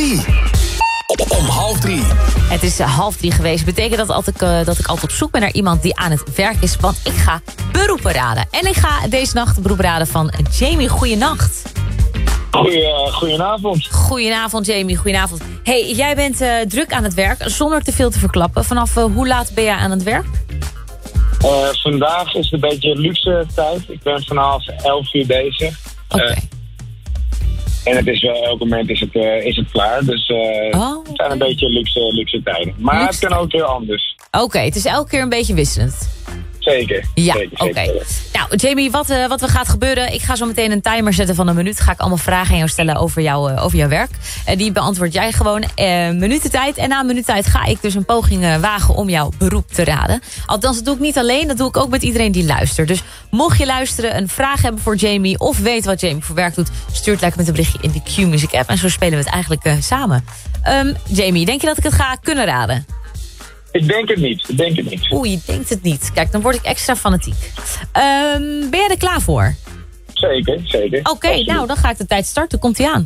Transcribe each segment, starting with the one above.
3. Om 2:30. Het is 2:30 geweest. Betekent dat ik altijd op zoek ben naar iemand die aan het werk is. Want ik ga beroepen raden. En ik ga deze nacht de beroep raden van Jamie. Goeienacht. Goedenavond. Goedenavond, Jamie. Goedenavond. Hey, jij bent druk aan het werk. Zonder te veel te verklappen. Vanaf hoe laat ben jij aan het werk? Vandaag is het een beetje luxe tijd. Ik ben vanaf 11 uur bezig. Oké. En het is wel, elk moment is het klaar. Dus het zijn een beetje luxe tijden. Maar het kan ook heel anders. Oké, het is elke keer een beetje wisselend. Zeker. Ja, zeker. oké. Nou, Jamie, wat er gaat gebeuren... Ik ga zo meteen een timer zetten van 1 minuut. Ga ik allemaal vragen aan jou stellen over jouw werk. Die beantwoord jij gewoon minutentijd. En na een minuut tijd ga ik dus een poging wagen om jouw beroep te raden. Althans, dat doe ik niet alleen. Dat doe ik ook met iedereen die luistert. Dus mocht je luisteren, een vraag hebben voor Jamie... of weet wat Jamie voor werk doet... stuur het lekker met een berichtje in de Q-Music app. En zo spelen we het eigenlijk samen. Jamie, denk je dat ik het ga kunnen raden? Ik denk het niet. Oeh, je denkt het niet. Kijk, dan word ik extra fanatiek. Ben jij er klaar voor? Zeker. Oké, nou, dan ga ik de tijd starten. Komt-ie aan.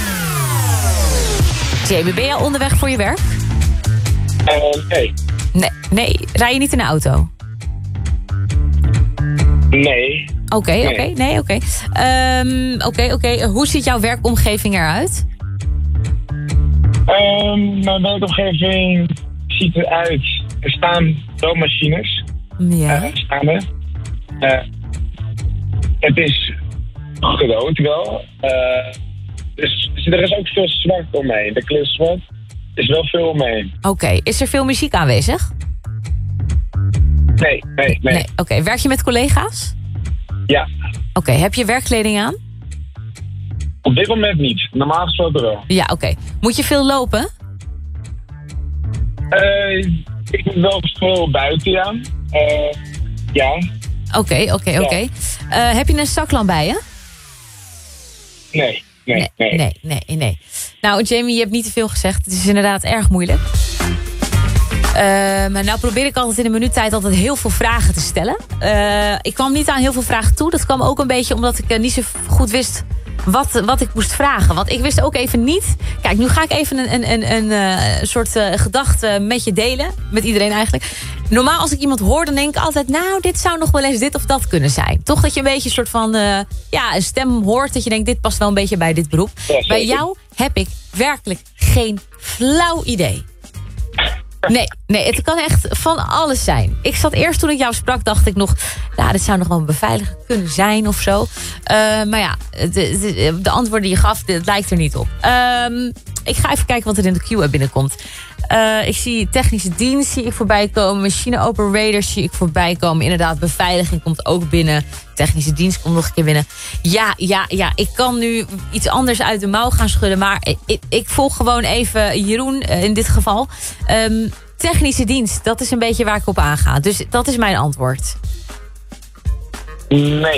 Jamie, ben jij onderweg voor je werk? Nee. Nee. Rij je niet in de auto? Nee. Oké. Hoe ziet jouw werkomgeving eruit? Mijn werkomgeving ziet eruit. Er staan machines. Ja. Het is groot wel. Dus er is ook veel zwart omheen. De kleur zwart is wel veel omheen. Oké, is er veel muziek aanwezig? Nee. Oké, werk je met collega's? Ja. Oké, heb je werkkleding aan? Op dit moment niet. Normaal gesproken wel. Ja, oké. Moet je veel lopen? Ik moet wel veel buiten aan. Ja. Oké. Heb je een zaklamp bij je? Nee. Nee. Nou, Jamie, je hebt niet te veel gezegd. Het is inderdaad erg moeilijk. Maar nou probeer ik altijd in een minuut tijd altijd heel veel vragen te stellen. Ik kwam niet aan heel veel vragen toe. Dat kwam ook een beetje omdat ik niet zo goed wist wat ik moest vragen. Want ik wist ook even niet... Kijk, nu ga ik even een soort gedachte met je delen. Met iedereen eigenlijk. Normaal als ik iemand hoor, dan denk ik altijd... Nou, dit zou nog wel eens dit of dat kunnen zijn. Toch dat je een beetje een soort van... een stem hoort dat je denkt... Dit past wel een beetje bij dit beroep. Ja, bij jou heb ik werkelijk geen flauw idee. Nee, het kan echt van alles zijn. Ik zat eerst toen ik jou sprak, dacht ik nog... Nou, dit zou nog wel een beveiliger kunnen zijn of zo. Maar ja, de antwoorden die je gaf, dat lijkt er niet op. Ik ga even kijken wat er in de Q-app binnenkomt. Ik zie technische dienst zie ik voorbij komen. Machine operators zie ik voorbij komen. Inderdaad, beveiliging komt ook binnen. Technische dienst komt nog een keer binnen. Ja, ik kan nu iets anders uit de mouw gaan schudden. Maar ik volg gewoon even Jeroen in dit geval. Technische dienst, dat is een beetje waar ik op aanga. Dus dat is mijn antwoord. Nee.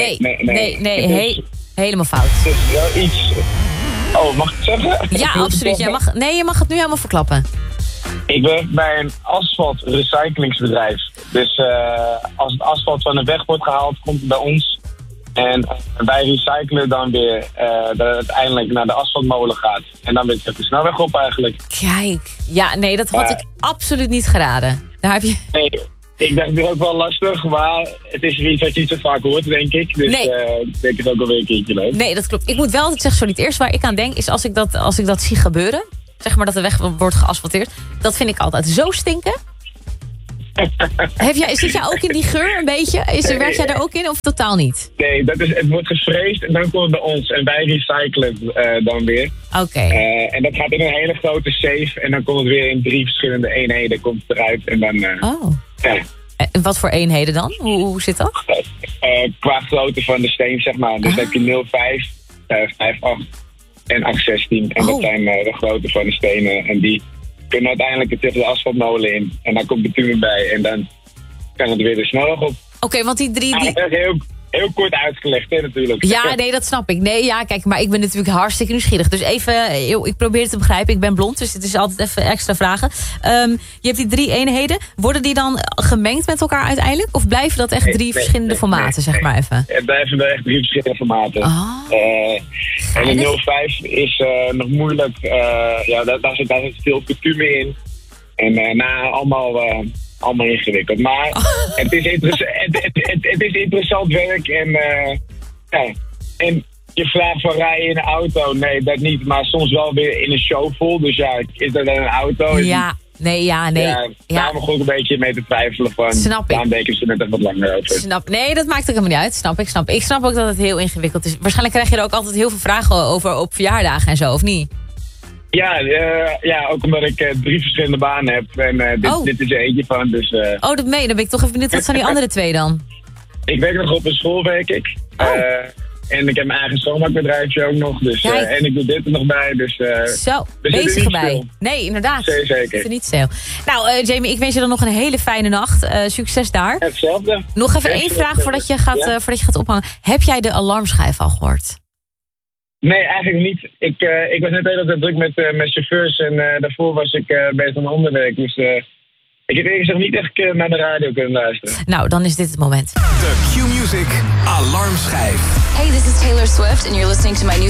Helemaal fout. Het is wel iets... Oh, mag ik het zeggen? Ja, absoluut. Je mag het nu helemaal verklappen. Ik werk bij een asfaltrecyclingsbedrijf. Dus als het asfalt van de weg wordt gehaald, komt het bij ons. En wij recyclen dan weer dat het uiteindelijk naar de asfaltmolen gaat. En dan weer de snelweg op eigenlijk. Kijk. Ja, nee, dat had ik absoluut niet geraden. Daar heb je... Nee, ik dacht het is ook wel lastig, maar het is iets wat je niet zo vaak hoort, denk ik. Dus nee. Ik denk het ook alweer een keertje leuk. Nee, dat klopt. Ik moet wel altijd zeggen, het eerste waar ik aan denk is als ik dat zie gebeuren, zeg maar dat de weg wordt geasfalteerd, dat vind ik altijd zo stinken. Zit jij ook in die geur een beetje? Werk jij daar ook in of totaal niet? Nee, het wordt gevreesd en dan komt het bij ons. En wij recyclen dan weer. Oké. En dat gaat in een hele grote safe. En dan komt het weer in 3 verschillende eenheden komt het eruit. En dan... Ja. En wat voor eenheden dan? Hoe zit dat? Qua grootte van de steen, zeg maar. Dus heb je 0,5, 5,8 en 8,16. En dat zijn de grootte van de stenen. En die kunnen uiteindelijk tegen de asfaltmolen in. En dan komt de bitumen bij. En dan kan het weer de snelweg op. Oké, want die drie... heel kort uitgelegd, hè, natuurlijk. Ja, nee, dat snap ik. Nee, ja, kijk, maar ik ben natuurlijk hartstikke nieuwsgierig. Dus even, ik probeer het te begrijpen. Ik ben blond, dus het is altijd even extra vragen. Je hebt die 3 eenheden. Worden die dan gemengd met elkaar uiteindelijk? Of blijven dat echt 3 verschillende formaten, zeg maar even? Het blijven wel echt 3 verschillende formaten. En de 05 is nog moeilijk. Daar zit veel coutume in. En allemaal ingewikkeld. Maar het is interessant werk. En je vraagt van rij je in een auto? Nee, dat niet. Maar soms wel weer in een show vol. Dus ja, is dat dan een auto? Ja, nee. Daar mag ik ook een beetje mee te twijfelen van. Snap ik. Daarom denk ik er net even wat langer over. Nee, dat maakt ook helemaal niet uit. Snap ik. Ik snap ook dat het heel ingewikkeld is. Waarschijnlijk krijg je er ook altijd heel veel vragen over op verjaardagen en zo, of niet? Ja, ook omdat ik 3 verschillende banen heb. En dit is er eentje van. Dus, dat meen je. Dan ben ik toch even benieuwd. Wat zijn die andere 2 dan? Ik werk nog op een school, werk ik. En ik heb mijn eigen schoonmaakbedrijfje ook nog. Dus, en ik doe dit er nog bij. Dus, zo, bezig erbij. Nee, inderdaad. Zeker. Is er niet stil. Nou, Jamie, ik wens je dan nog een hele fijne nacht. Succes daar. Hetzelfde. Nog even 1 vraag voordat je gaat ophangen. Heb jij de alarmschijf al gehoord? Nee, eigenlijk niet. Ik was net heel erg druk met chauffeurs en daarvoor was ik bezig aan onderwerk. Dus ik heb eerlijk gezegd niet echt naar de radio kunnen luisteren. Nou, dan is dit het moment. De Q-Music Alarmschijf. Hey, this is Taylor Swift and you're listening to my new